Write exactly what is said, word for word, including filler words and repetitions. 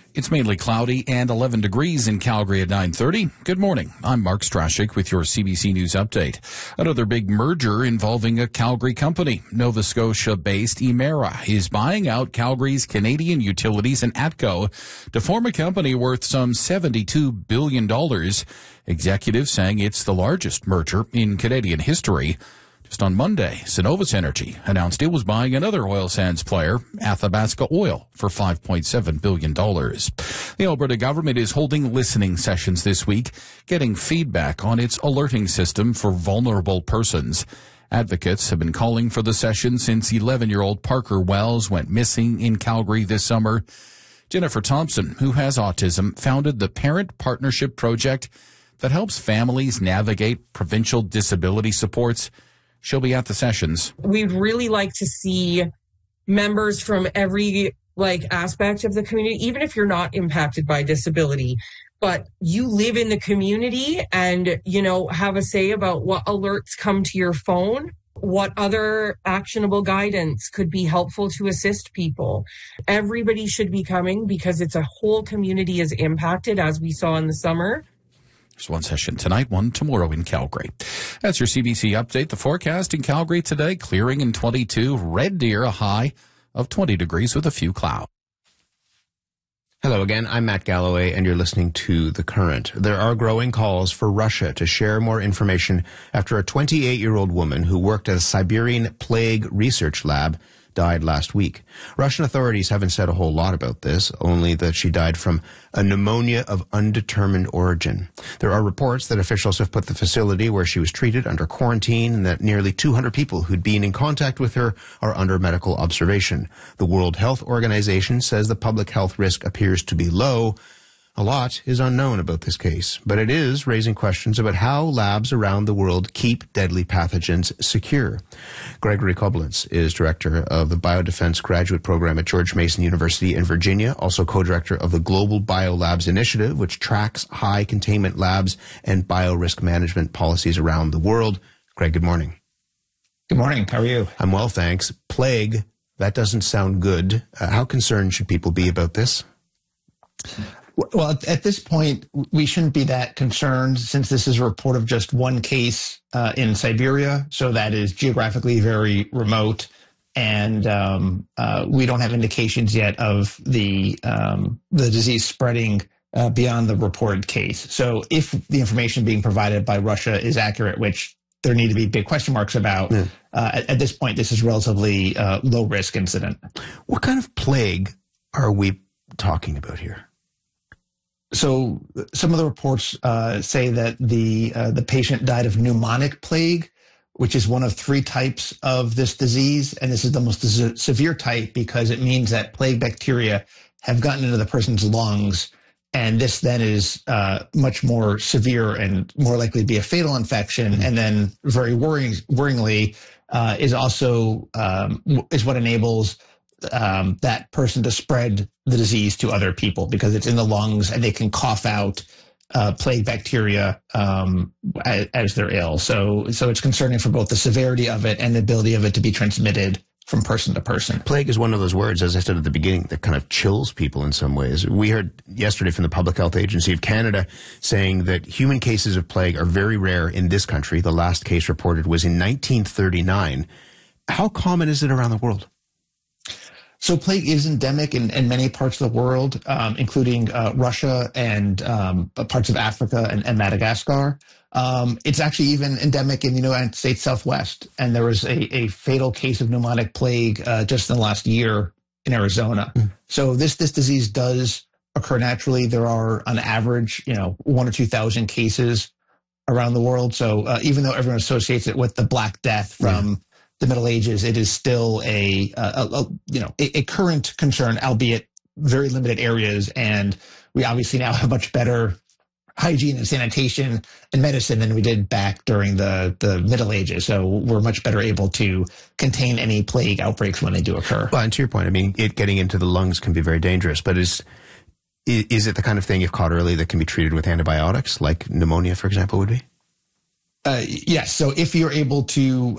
It's mainly cloudy and eleven degrees in Calgary at nine thirty. Good morning. I'm Mark Strashik with your C B C News Update. Another big merger involving a Calgary company. Nova Scotia-based Emera is buying out Calgary's Canadian Utilities and ATCO to form a company worth some seventy-two billion dollars. Executives saying it's the largest merger in Canadian history. Just on Monday, Cenovus Energy announced it was buying another oil sands player, Athabasca Oil, for five point seven billion dollars. The Alberta government is holding listening sessions this week, getting feedback on its alerting system for vulnerable persons. Advocates have been calling for the session since eleven-year-old Parker Wells went missing in Calgary this summer. Jennifer Thompson, who has autism, founded the Parent Partnership Project that helps families navigate provincial disability supports. She'll be at the sessions. We'd really like to see members from every like aspect of the community, even if you're not impacted by disability, but you live in the community and, you know, have a say about what alerts come to your phone, what other actionable guidance could be helpful to assist people. Everybody should be coming because it's a whole community is impacted, as we saw in the summer. There's one session tonight, one tomorrow in Calgary. That's your C B C update. The forecast in Calgary today, clearing in twenty-two. Red Deer, a high of twenty degrees with a few clouds. Hello again, I'm Matt Galloway, and you're listening to The Current. There are growing calls for Russia to share more information after a twenty-eight-year-old woman who worked at a Siberian plague research lab died last week. Russian authorities haven't said a whole lot about this, only that she died from a pneumonia of undetermined origin. There are reports that officials have put the facility where she was treated under quarantine and that nearly two hundred people who'd been in contact with her are under medical observation. The World Health Organization says the public health risk appears to be low. A lot is unknown about this case, but it is raising questions about how labs around the world keep deadly pathogens secure. Gregory Koblentz is director of the Biodefense Graduate Program at George Mason University in Virginia, also co-director of the Global Biolabs Initiative, which tracks high containment labs and biorisk management policies around the world. Greg, good morning. Good morning. How are you? I'm well, thanks. Plague, that doesn't sound good. Uh, how concerned should people be about this? Well, at this point, we shouldn't be that concerned since this is a report of just one case uh, in Siberia. So that is geographically very remote. And um, uh, we don't have indications yet of the um, the disease spreading uh, beyond the reported case. So if the information being provided by Russia is accurate, which there need to be big question marks about, yeah. uh, at, at this point, this is relatively uh, low risk incident. What kind of plague are we talking about here? So some of the reports uh, say that the uh, the patient died of pneumonic plague, which is one of three types of this disease. And this is the most se- severe type because it means that plague bacteria have gotten into the person's lungs. And this then is uh, much more severe and more likely to be a fatal infection. Mm-hmm. And then very worrying, worryingly uh, is also um, is what enables Um, that person to spread the disease to other people because it's in the lungs and they can cough out uh, plague bacteria um, as, as they're ill. So, so it's concerning for both the severity of it and the ability of it to be transmitted from person to person. Plague is one of those words, as I said at the beginning, that kind of chills people in some ways. We heard yesterday from the Public Health Agency of Canada saying that human cases of plague are very rare in this country. The last case reported was in nineteen thirty-nine. How common is it around the world? So plague is endemic in, in many parts of the world, um, including uh, Russia and um, parts of Africa and, and Madagascar. Um, it's actually even endemic in the United States Southwest. And there was a, a fatal case of pneumonic plague uh, just in the last year in Arizona. Mm. So this this disease does occur naturally. There are, on average, you know, one or two thousand cases around the world. So uh, even though everyone associates it with the Black Death from yeah. the Middle Ages, it is still a, a, a you know a, a current concern, albeit very limited areas. And we obviously now have much better hygiene and sanitation and medicine than we did back during the, the Middle Ages. So we're much better able to contain any plague outbreaks when they do occur. Well, and to your point, I mean, it getting into the lungs can be very dangerous, but is is it the kind of thing, if caught early, that can be treated with antibiotics, like pneumonia, for example, would be? Uh, yes. So if you're able to